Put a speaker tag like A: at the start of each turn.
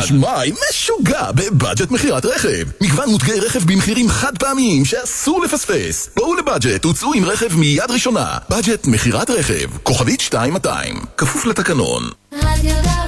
A: שמי, משוגע בבאג'ט מחירת רכב. מגוון מותגי רכב במחירים חד פעמיים שאסור לפספס. בואו לבאג'ט, הוצאו עם רכב מיד ראשונה. באג'ט מחירת רכב, כוכבית 2200, כפוף לתקנון.